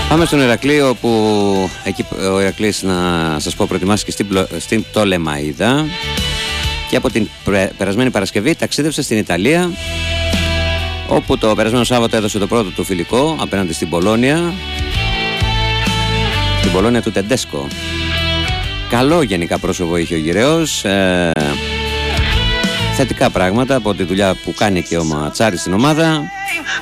Πάμε στον Ηρακλή, όπου εκεί ο Ηρακλής, να σας πω, προετοιμάστηκε στην Πτολεμαΐδα και από την περασμένη Παρασκευή ταξίδευσε στην Ιταλία, όπου το περασμένο Σάββατο έδωσε το πρώτο του φιλικό απέναντι στην Πολόνια, την Πολόνια του Τεντέσκο. Καλό γενικά πρόσωπο είχε ο γυραιός, θετικά πράγματα από τη δουλειά που κάνει και ο Ματσάρης στην ομάδα.